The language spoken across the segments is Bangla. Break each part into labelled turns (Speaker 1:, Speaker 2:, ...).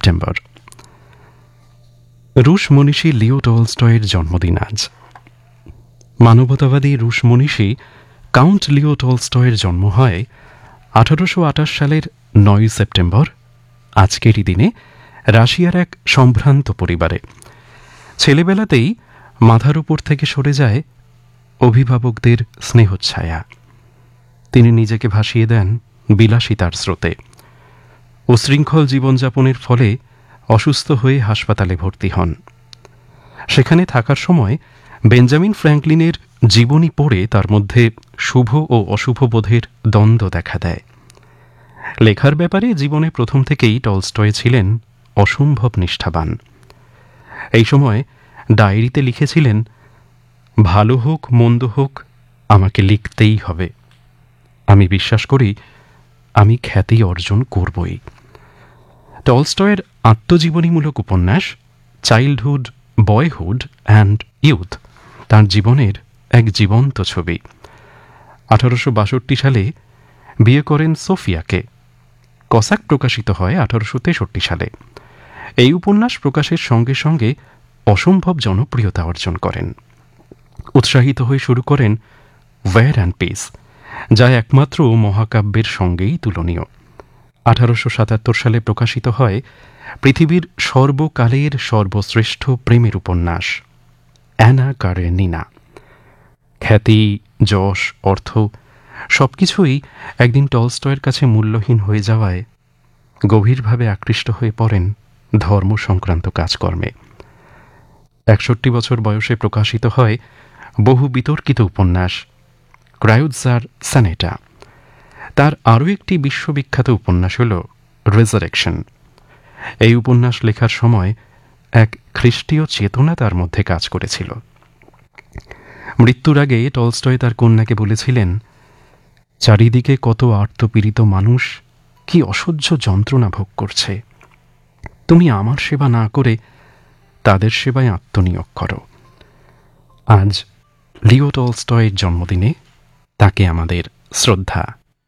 Speaker 1: সেপ্টেম্বর। রুশ মনীষী লিও টলস্টয়ের জন্মদিন আজ। মানবতাবাদী রুশ মনীষী কাউন্ট লিও টলস্টয়ের জন্ম হয় 1828 সালের 9 সেপ্টেম্বর। আজকেরই দিনে রাশিয়ার এক সম্ভ্রান্ত পরিবারে। ছেলেবেলাতেই মাথার উপর থেকে সরে যায় অভিভাবকদের স্নেহচ্ছায়া। তিনি নিজেকে ভাসিয়ে দেন বিলাসিতার স্রোতে। উশৃঙ্খল জীবনযাপনের ফলে অসুস্থ হয়ে হাসপাতালে ভর্তি হন। সেখানে থাকার সময় বেঞ্জামিন ফ্র্যাঙ্কলিনের জীবনী পড়ে তার মধ্যে শুভ ও অশুভ বোধের দ্বন্দ্ব দেখা দেয়। লেখার ব্যাপারে জীবনে প্রথম থেকেই টলস্টয় ছিলেন অসম্ভব নিষ্ঠাবান। এই সময় ডায়েরিতে লিখেছিলেন, ভালো হোক মন্দ হোক আমাকে লিখতেই হবে। আমি বিশ্বাস করি আমি খ্যাতি অর্জন করবই। টলস্টয়ের আত্মজীবনীমূলক উপন্যাস চাইল্ডহুড, বয়হুড অ্যান্ড ইউথ তাঁর জীবনের এক জীবন্ত ছবি। 1862 সালে বিয়ে করেন সোফিয়াকে। কসাক প্রকাশিত হয় 1863 সালে। এই উপন্যাস প্রকাশের সঙ্গে সঙ্গে অসম্ভব জনপ্রিয়তা অর্জন করেন। উৎসাহিত হয়ে শুরু করেন ওয়্যার অ্যান্ড পিস, যা একমাত্র মহাকাব্যের সঙ্গেই তুলনীয়। 1877 সালে প্রকাশিত হয় পৃথিবীর সর্বকালের সর্বশ্রেষ্ঠ প্রেমের উপন্যাস অ্যানা কারেনিনা। খ্যাতি, যশ, অর্থ সবকিছুই একদিন টলস্টয়ের কাছে মূল্যহীন হয়ে যাওয়ায় গভীরভাবে আকৃষ্ট হয়ে পড়েন ধর্ম সংক্রান্ত কাজকর্মে। 61 বছর বয়সে প্রকাশিত হয় বহু বিতর্কিত উপন্যাস ক্রায়োৎজার সানেটা। তার আরও একটি বিশ্ববিখ্যাত উপন্যাস হল রেজারেকশন। এই উপন্যাস লেখার সময় এক খ্রিস্টীয় চেতনা তার মধ্যে কাজ করেছিল। মৃত্যুর আগে টলস্টয় তার কন্যাকে বলেছিলেন, চারিদিকে কত আর্তপীড়িত মানুষ কি অসহ্য যন্ত্রণা ভোগ করছে। তুমি আমার সেবা না করে তাদের সেবায় আত্মনিয়োগ করো। আজ লিও টলস্টয়ের জন্মদিনে তাকে আমাদের শ্রদ্ধা।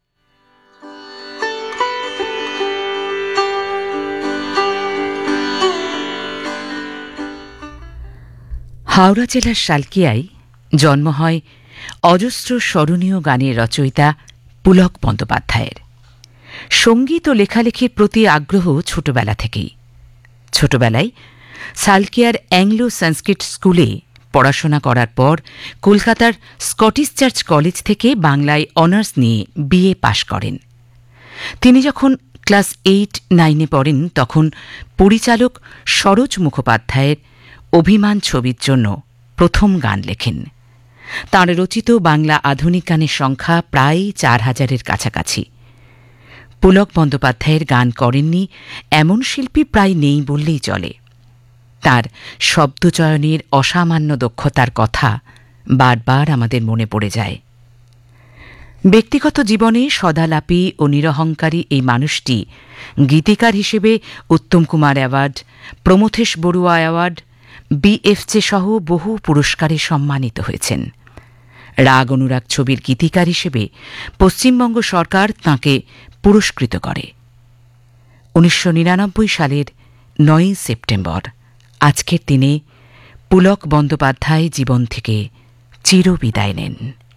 Speaker 2: হাওড়া জেলার শালকিয়ায় জন্ম হয় অজস্র স্মরণীয় গানের রচয়িতা পুলক বন্দ্যোপাধ্যায়ের। সঙ্গীত ও লেখালেখির প্রতি আগ্রহ ছোটবেলা থেকেই। ছোটবেলায় শালকিয়ার অ্যাংলো সংস্কৃত স্কুলে পড়াশোনা করার পর কলকাতার স্কটিশ চার্চ কলেজ থেকে বাংলায় অনার্স নিয়ে বিএ পাশ করেন। তিনি যখন ক্লাস 8-9 পড়েন তখন পরিচালক সরোজ মুখোপাধ্যায়ের অভিমান ছবির জন্য প্রথম গান লেখেন। তাঁর রচিত বাংলা আধুনিক গানের সংখ্যা প্রায় 4000-এর কাছাকাছি। পুলক বন্দ্যোপাধ্যায়ের গান করেননি এমন শিল্পী প্রায় নেই বললেই চলে। তার শব্দচয়নের অসামান্য দক্ষতার কথা বারবার আমাদের মনে পড়ে যায়। ব্যক্তিগত জীবনে সদালাপী ও নিরহংকারী এই মানুষটি গীতিকার হিসেবে উত্তম কুমার অ্যাওয়ার্ড, প্রমথেশ বড়ুয়া অ্যাওয়ার্ড, বিএফজে সহ বহু পুরস্কারে সম্মানিত হয়েছেন। রাগ অনুরাগ ছবির গীতিকার হিসেবে পশ্চিমবঙ্গ সরকার তাঁকে পুরস্কৃত করে। 1999 সালের 9 সেপ্টেম্বর আজকের দিনে পুলক বন্দ্যোপাধ্যায় জীবন থেকে চিরবিদায় নেন।